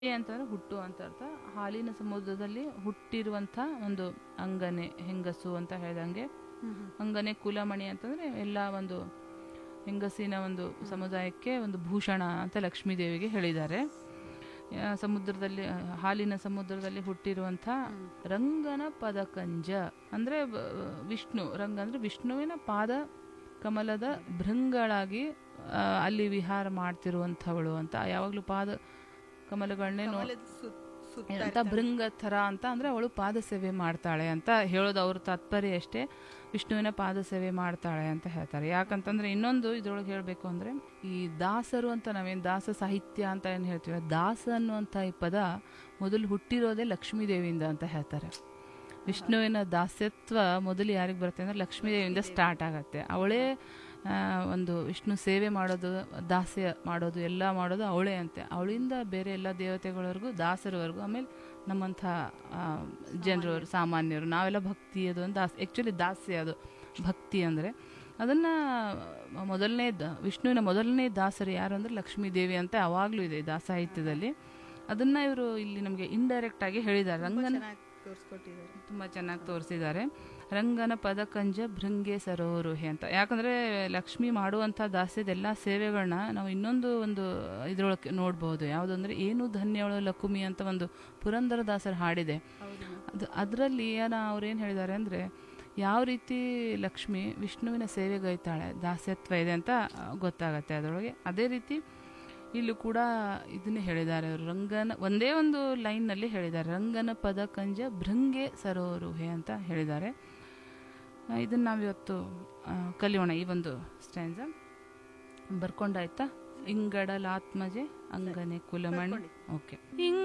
ಅಂತಂದ್ರೆ ಹುಟ್ಟು ಅಂತ ಅರ್ಥ. ಹಾಲಿನ ಸಮುದ್ರದಲ್ಲಿ ಹುಟ್ಟಿರುವಂಥ ಒಂದು ಅಂಗನೆ ಹೆಂಗಸು ಅಂತ ಹೇಳ್ದಂಗೆ, ಅಂಗನೆ ಕುಲಮಣಿ ಅಂತಂದ್ರೆ ಎಲ್ಲ ಒಂದು ಹೆಂಗಸಿನ ಒಂದು ಸಮುದಾಯಕ್ಕೆ ಒಂದು ಭೂಷಣ ಅಂತ ಲಕ್ಷ್ಮೀ ದೇವಿಗೆ ಹೇಳಿದ್ದಾರೆ. ಸಮುದ್ರದಲ್ಲಿ ಹಾಲಿನ ಸಮುದ್ರದಲ್ಲಿ ಹುಟ್ಟಿರುವಂಥ ರಂಗನ ಪದಕಂಜ ಅಂದ್ರೆ ವಿಷ್ಣು. ರಂಗ ಅಂದ್ರೆ ವಿಷ್ಣುವಿನ ಪಾದ ಕಮಲದ ಭೃಂಗಳಾಗಿ ಅಲ್ಲಿ ವಿಹಾರ ಮಾಡ್ತಿರುವಂಥವಳು ಅಂತ. ಯಾವಾಗಲೂ ಪಾದ ಕಮಲಗಳನ್ನೇ ಅಂತ ಭೃಂಗ ಥರ ಅಂತ ಅಂದ್ರೆ ಅವಳು ಪಾದ ಸೇವೆ ಮಾಡ್ತಾಳೆ ಅಂತ ಹೇಳೋದು ಅವ್ರ ತಾತ್ಪರ್ಯ ಅಷ್ಟೇ. ವಿಷ್ಣುವಿನ ಪಾದ ಸೇವೆ ಮಾಡ್ತಾಳೆ ಅಂತ ಹೇಳ್ತಾರೆ. ಯಾಕಂತಂದ್ರೆ ಇನ್ನೊಂದು ಇದ್ರೊಳಗೆ ಹೇಳಬೇಕು ಅಂದ್ರೆ, ಈ ದಾಸರು ಅಂತ ನಾವೇನು ದಾಸ ಸಾಹಿತ್ಯ ಅಂತ ಏನು ಹೇಳ್ತೀವಿ, ದಾಸ ಅನ್ನುವಂಥ ಈ ಪದ ಮೊದಲು ಹುಟ್ಟಿರೋದೇ ಲಕ್ಷ್ಮೀ ದೇವಿಯಿಂದ ಅಂತ ಹೇಳ್ತಾರೆ. ವಿಷ್ಣುವಿನ ದಾಸ್ಯತ್ವ ಮೊದಲು ಯಾರಿಗೆ ಬರುತ್ತೆ ಅಂದ್ರೆ ಲಕ್ಷ್ಮೀ ದೇವಿಯಿಂದ ಸ್ಟಾರ್ಟ್ ಆಗತ್ತೆ. ಅವಳೇ ಒಂದು ವಿಷ್ಣು ಸೇವೆ ಮಾಡೋದು, ದಾಸ್ಯ ಮಾಡೋದು, ಎಲ್ಲ ಮಾಡೋದು ಅವಳೇ ಅಂತೆ. ಅವಳಿಂದ ಬೇರೆ ಎಲ್ಲ ದೇವತೆಗಳವರೆಗೂ, ದಾಸರವರೆಗೂ, ಆಮೇಲೆ ನಮ್ಮಂಥ ಜನರವರು, ಸಾಮಾನ್ಯರು, ನಾವೆಲ್ಲ ಭಕ್ತಿ ಅದು ಒಂದು ಆ್ಯಕ್ಚುಲಿ ದಾಸ್ಯ ಅದು ಭಕ್ತಿ ಅಂದರೆ. ಅದನ್ನು ಮೊದಲನೇ ವಿಷ್ಣುವಿನ ಮೊದಲನೇ ದಾಸರು ಯಾರು ಅಂದರೆ ಲಕ್ಷ್ಮೀ ದೇವಿ ಅಂತ ಅವಾಗಲೂ ಇದೆ ದಾಸ ಸಾಹಿತ್ಯದಲ್ಲಿ. ಅದನ್ನು ಇವರು ಇಲ್ಲಿ ನಮಗೆ ಇಂಡೈರೆಕ್ಟ್ ಆಗಿ ಹೇಳಿದ್ದಾರೆ. ರಂಗನ ತುಂಬ ಚೆನ್ನಾಗಿ ತೋರಿಸಿದ್ದಾರೆ. ರಂಗನ ಪದಕಂಜ ಭೃಂಗೆ ಸರೋರುಹೆ ಅಂತ. ಯಾಕಂದರೆ ಲಕ್ಷ್ಮಿ ಮಾಡುವಂಥ ದಾಸ್ಯದೆಲ್ಲ ಸೇವೆಗಳನ್ನ ನಾವು ಇನ್ನೊಂದು ಒಂದು ಇದ್ರೊಳಗೆ ನೋಡ್ಬೋದು. ಯಾವುದಂದ್ರೆ ಏನು ಧನ್ಯವಳು ಲಕುಮಿ ಅಂತ ಒಂದು ಪುರಂದರದಾಸರ ಹಾಡಿದೆ. ಅದರಲ್ಲಿ ಅವ್ರೇನು ಹೇಳಿದ್ದಾರೆ ಅಂದರೆ, ಯಾವ ರೀತಿ ಲಕ್ಷ್ಮಿ ವಿಷ್ಣುವಿನ ಸೇವೆಗೈತಾಳೆ, ದಾಸ್ಯತ್ವ ಇದೆ ಅಂತ ಗೊತ್ತಾಗತ್ತೆ ಅದರೊಳಗೆ. ಅದೇ ರೀತಿ ಇಲ್ಲೂ ಕೂಡ ಇದನ್ನೇ ಹೇಳಿದ್ದಾರೆ ಅವರು. ರಂಗನ ಒಂದೇ ಒಂದು ಲೈನ್ನಲ್ಲಿ ಹೇಳಿದ್ದಾರೆ, ರಂಗನ ಪದ ಕಂಜ ಭೃಂಗೆ ಸರೋರುಹೆ ಅಂತ ಹೇಳಿದ್ದಾರೆ. ಇದನ್ನು ನಾವಿವತ್ತು ಕಲಿಯೋಣ. ಈ ಒಂದು ಸ್ಟ್ಯಾನ್ಸ ಬರ್ಕೊಂಡಾಯ್ತಾ? ಇಂಗಡಲಾತ್ಮಜೆ ಅಂಗನೆ ಕುಲಮಣಿ. ಓಕೆ.